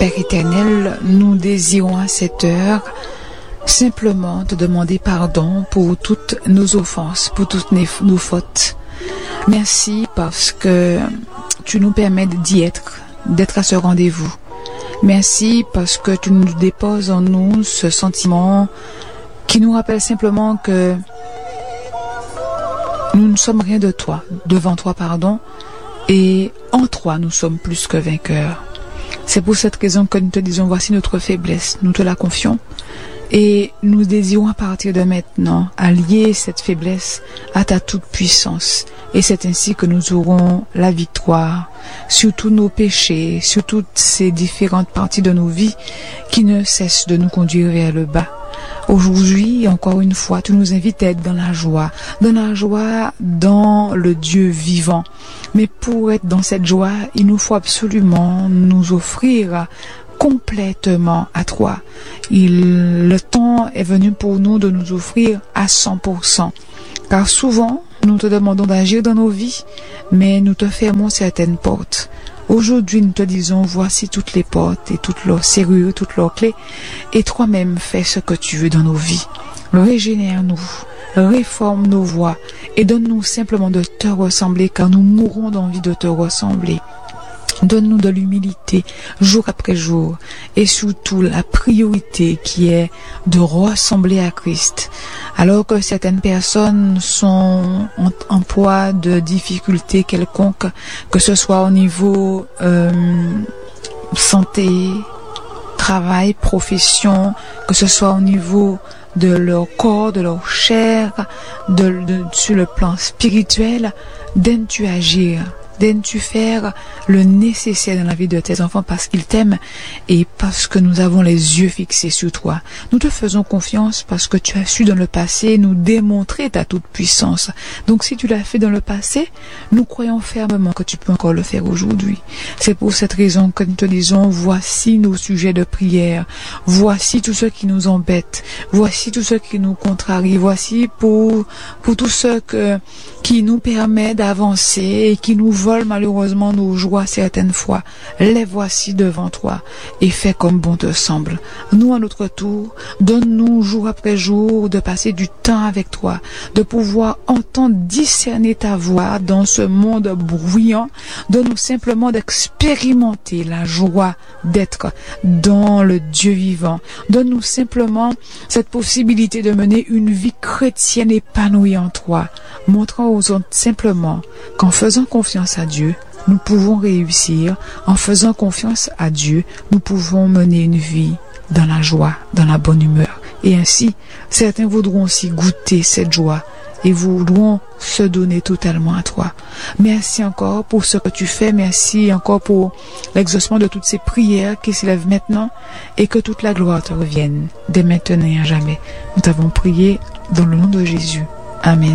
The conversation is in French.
Père éternel, nous désirons à cette heure simplement te demander pardon pour toutes nos offenses, pour toutes nos fautes. Merci parce que tu nous permets d'être à ce rendez-vous. Merci parce que tu nous déposes en nous ce sentiment qui nous rappelle simplement que nous ne sommes rien devant toi, et en toi nous sommes plus que vainqueurs. C'est pour cette raison que nous te disons, voici notre faiblesse, nous te la confions. Et nous désirons à partir de maintenant allier cette faiblesse à ta toute puissance. Et c'est ainsi que nous aurons la victoire sur tous nos péchés, sur toutes ces différentes parties de nos vies qui ne cessent de nous conduire vers le bas. Aujourd'hui, encore une fois, tu nous invites à être dans la joie dans le Dieu vivant. Mais pour être dans cette joie, il nous faut absolument nous offrir complètement à toi. Le temps est venu pour nous de nous offrir à 100%. Car souvent, nous te demandons d'agir dans nos vies, mais nous te fermons certaines portes. Aujourd'hui, nous te disons, voici toutes les portes et toutes leurs serrures, toutes leurs clés, et toi-même fais ce que tu veux dans nos vies. Régénère-nous, réforme nos voies, et donne-nous simplement de te ressembler, car nous mourrons d'envie de te ressembler. Donne-nous de l'humilité jour après jour et surtout la priorité qui est de ressembler à Christ. Alors que certaines personnes sont en proie de difficultés quelconques, que ce soit au niveau santé, travail, profession, que ce soit au niveau de leur corps, de leur chair, sur le plan spirituel, daignes-tu agir? Daignes-tu faire le nécessaire dans la vie de tes enfants parce qu'ils t'aiment et parce que nous avons les yeux fixés sur toi. Nous te faisons confiance parce que tu as su dans le passé nous démontrer ta toute puissance. Donc si tu l'as fait dans le passé, nous croyons fermement que tu peux encore le faire aujourd'hui. C'est pour cette raison que nous te disons, voici nos sujets de prière, voici tout ce qui nous embête, voici tout ce qui nous contrarie, voici pour tout ce qui nous permet d'avancer et qui nous volent malheureusement nos joies certaines fois. Les voici devant toi et fais comme bon te semble. Nous à notre tour, donne-nous jour après jour de passer du temps avec toi, de pouvoir entendre discerner ta voix dans ce monde bruyant. Donne-nous simplement d'expérimenter la joie d'être dans le Dieu vivant. Donne-nous simplement cette possibilité de mener une vie chrétienne épanouie en toi, montrant aux autres simplement qu'en faisant confiance à Dieu, nous pouvons réussir. En faisant confiance à Dieu, nous pouvons mener une vie dans la joie, dans la bonne humeur. Et ainsi, certains voudront aussi goûter cette joie et voudront se donner totalement à toi. Merci encore pour ce que tu fais. Merci encore pour l'exaucement de toutes ces prières qui s'élèvent maintenant et que toute la gloire te revienne dès maintenant et à jamais. Nous t'avons prié dans le nom de Jésus. Amen.